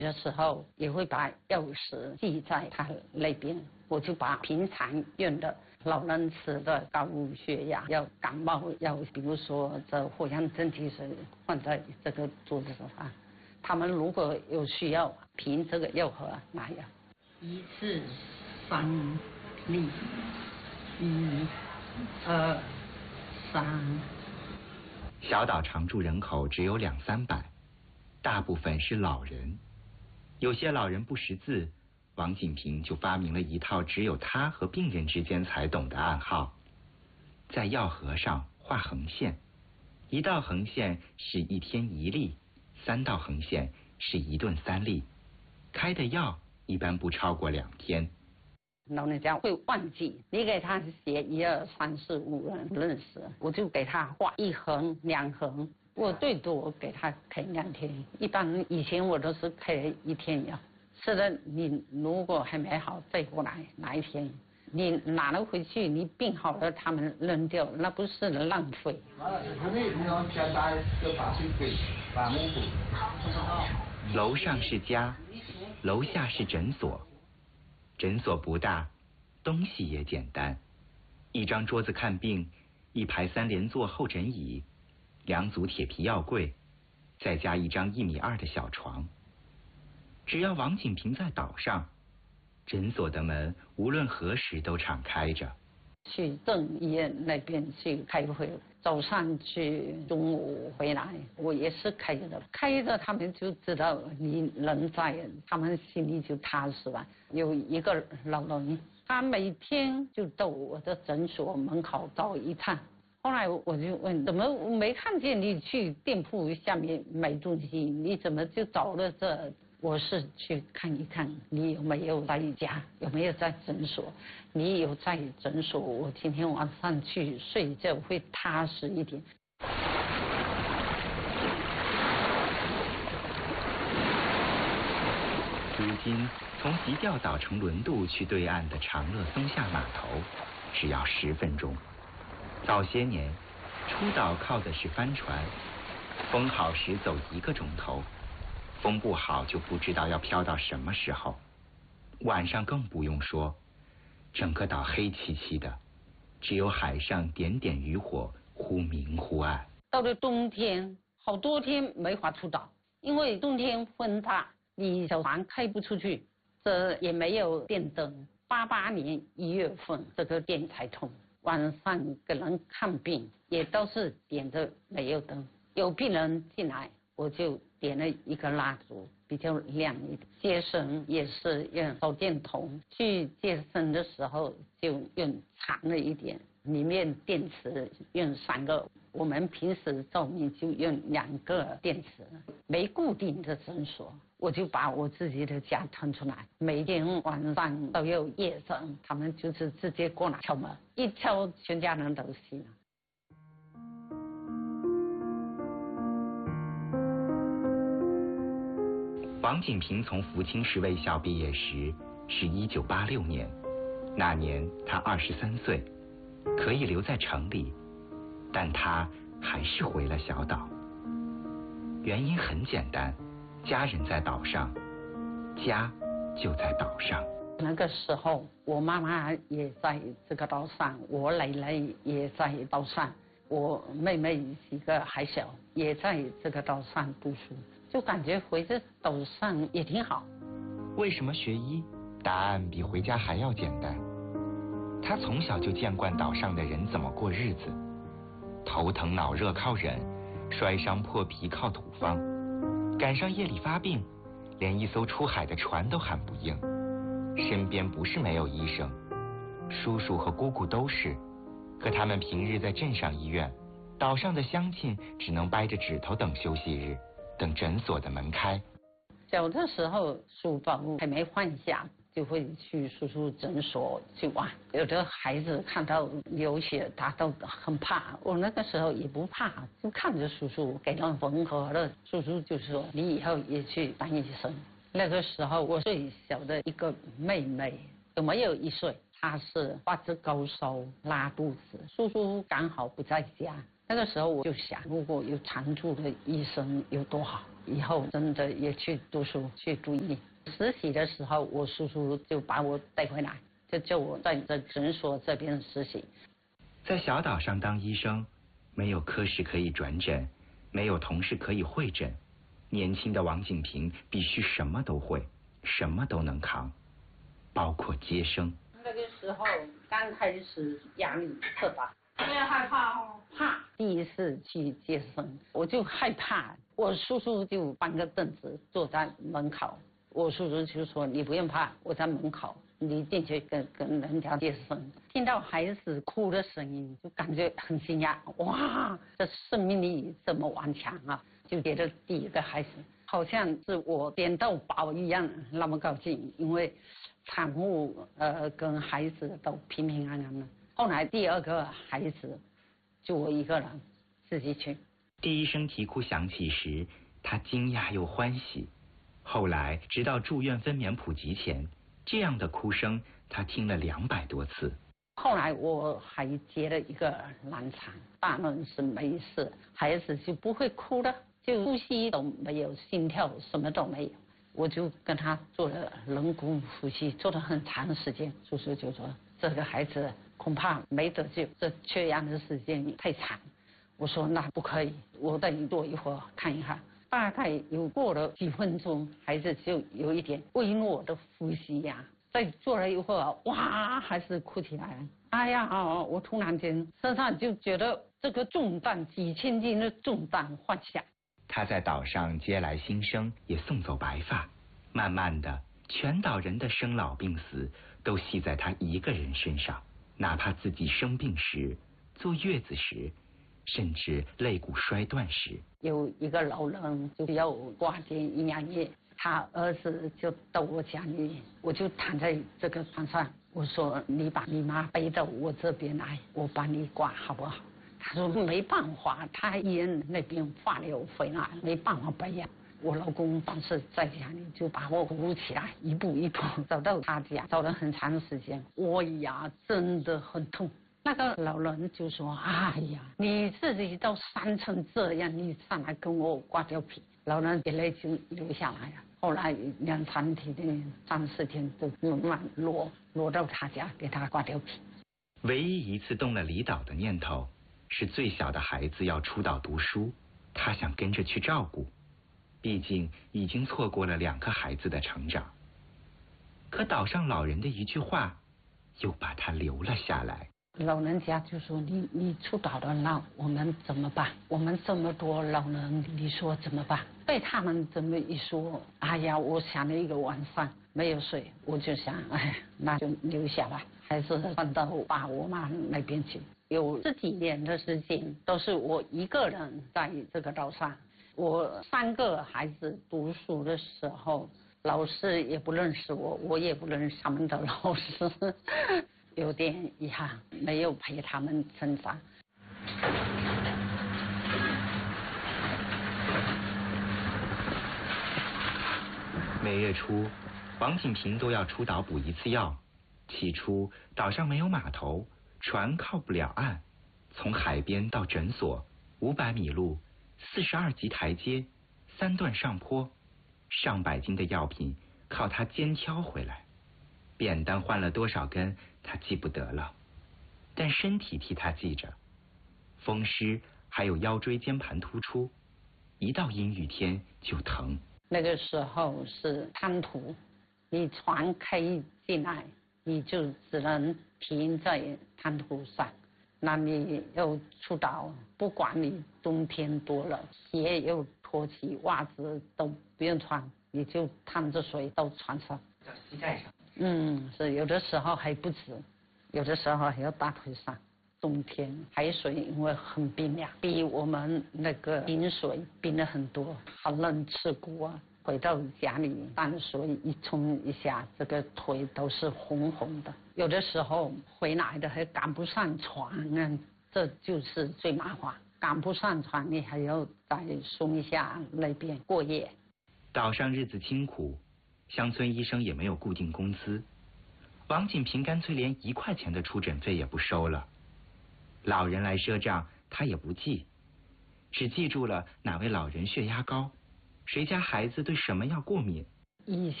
的时候也会把钥匙记在他那边，我就把平常用的老人吃的高血压、要感冒药，比如说这藿香正气水放在这个桌子上，他们如果有需要，凭这个药盒拿药。1、4、3、6、1、2、3。 小岛常住人口只有200-300，大部分是老人。有些老人不识字，王锦平就发明了一套只有他和病人之间才懂的暗号，在药盒上画横线，1道横线是1天1粒，3道横线是1顿3粒，开的药一般不超过2天。 老人家会忘记，你给他写1、2、3、4、5人认识，我就给他画1横2横，我最多给他开2天，一般以前我都是开1天药。是的，你如果还没好再过来拿1天，你拿了回去，你病好了他们扔掉，那不是浪费。 楼上是家，楼下是诊所。诊所不大，东西也简单，1张桌子看病，1排3连座候诊椅，2组铁皮药柜，再加1张1.2米的小床。只要王锦平在岛上，诊所的门无论何时都敞开着。 去镇医院那边去开会，早上去，中午回来，我也是开着他们就知道你人在，他们心里就踏实了。有一个老人，他每天就到我的诊所门口走一趟。后来我就问，怎么没看见你去店铺下面买东西，你怎么就走了这？我是去看一看你有没有在家，有没有在诊所。你有在诊所，我今天晚上去睡觉会踏实一点。 如今从急调岛乘轮渡去对岸的长乐松下码头，只要10分钟。早些年，出岛靠的是帆船，风好时走1个钟头。风不好就不知道要飘到什么时候，晚上更不用说，整个岛黑漆漆的，只有海上点点渔火忽明忽暗。 到了冬天，好多天没法出岛，因为冬天风大，你小船开不出去，这也没有电灯。88年1月份，这个电才通，晚上给人看病也都是点着煤油灯，有病人进来我就点了一个蜡烛，比较亮一点。接生也是用手电筒，去接生的时候就用长了一点，里面电池用3个，我们平时照明就用2个电池。没固定的诊所，我就把我自己的家腾出来，每天晚上都有夜诊，他们就是直接过来敲门，一敲全家人都醒了。 王锦平从福清市卫校毕业时是1986年，那年他23岁，可以留在城里，但他还是回了小岛。原因很简单，家人在岛上，家就在岛上。 那个时候我妈妈也在这个岛上，我奶奶也在岛上，我妹妹几个还小，也在这个岛上读书，就感觉回这岛上也挺好。 为什么学医？答案比回家还要简单。他从小就见惯岛上的人怎么过日子，头疼脑热靠忍，摔伤破皮靠土方，赶上夜里发病，连一艘出海的船都喊不应。身边不是没有医生，叔叔和姑姑都是，可他们平日在镇上医院，岛上的乡亲只能掰着指头等休息日，等诊所的门开。 小的时候书包还没换下，就会去叔叔诊所去玩。有的孩子看到流血，他都很怕，我那个时候也不怕，就看着叔叔给人缝合了。叔叔就说你以后也去当医生。那个时候我最小的一个妹妹都没有1岁，她是发着高烧拉肚子，叔叔刚好不在家。那个时候我就想，如果有常住的医生有多好。 以后真的也去读书去注意。实习的时候，我叔叔就把我带回来，就叫我在这诊所这边实习。 在小岛上当医生，没有科室可以转诊，没有同事可以会诊，年轻的王锦平必须什么都会，什么都能扛，包括接生。 那个时候刚开始压力特大，我也害怕哦，怕。第一次去接生，我就害怕。我叔叔就搬个凳子坐在门口，我叔叔就说：“你不用怕，我在门口，你进去跟人家接生。”听到孩子哭的声音，就感觉很惊讶，哇，这生命力这么顽强啊！就觉得第一个孩子好像是我捡到宝一样，那么高兴，因为产妇跟孩子都平平安安的。后来第二个孩子就我一个人自己去。 第一声啼哭响起时，他惊讶又欢喜。后来直到住院分娩普及前，这样的哭声他听了200多次。 后来我还接了一个难产，大人是没事，孩子就不会哭了，就呼吸都没有，心跳什么都没有。我就跟他做了人工呼吸，做了很长时间。叔叔就说这个孩子恐怕没得救，这缺氧的时间太长。我说那不可以，我等你坐一会儿看一看。大概有过了几分钟，孩子就有一点微弱的呼吸呀。再坐了一会儿，哇，还是哭起来了。哎呀，我突然间身上就觉得这个重担，几千斤的重担放下。 他在岛上接来新生，也送走白发。慢慢的，全岛人的生老病死都系在他一个人身上，哪怕自己生病时、坐月子时，甚至肋骨摔断时。 有一个老人就要挂点营养液，他儿子就到我家里，我就躺在这个床上，我说你把你妈背到我这边来，我帮你挂好不好？他说没办法，他医院那边化疗回来，没办法背呀。我老公当时在家里就把我扶起来，一步一步走到他家，走了很长时间。我呀，真的很痛。那个老人就说：“哎呀，你自己都伤成这样，你上来跟我挂吊瓶。”老人眼泪就流下来了。后来2、3天、3、4天都慢慢落到他家给他挂吊瓶。 唯一一次动了离岛的念头，是最小的孩子要出岛读书，他想跟着去照顾，毕竟已经错过了2个孩子的成长。可岛上老人的一句话，又把他留了下来。 老人家就说你出岛了，那我们怎么办？我们这么多老人，你说怎么办？被他们这么一说，哎呀，我想了一个晚上没有睡，我就想，哎，那就留下吧，还是搬到我爸我妈那边去。有10几年的时间都是我一个人在这个岛上。我3个孩子读书的时候，老师也不认识我，我也不认识他们的老师。有点遗憾，没有陪他们成长。 每月初，王锦平都要出岛补1次药。起初，岛上没有码头，船靠不了岸，从海边到诊所500米路，42级台阶，3段上坡，上百斤的药品靠他肩挑回来。便当换了多少根，他记不得了，但身体替他记着。风湿还有腰椎间盘突出，一到阴雨天就疼。 那个时候是滩涂，你船开进来，你就只能停在滩涂上。那你要出岛，不管你冬天多冷，鞋又脱起，袜子都不用穿，你就趟着水到船上， 到膝盖上。 是有的时候还不止，有的时候还要大腿上。冬天海水因为很冰凉，比我们那个冰水冰了很多，好冷刺骨啊。回到家里淡水一冲一下，这个腿都是红红的。有的时候回来的还赶不上船啊，这就是最麻烦。赶不上船，你还要在松一下那边过夜。 岛上日子清苦，乡村医生也没有固定工资，王锦平干脆连1块钱的出诊费也不收了。老人来赊账他也不记，只记住了哪位老人血压高， 谁家孩子对什么药过敏？ 以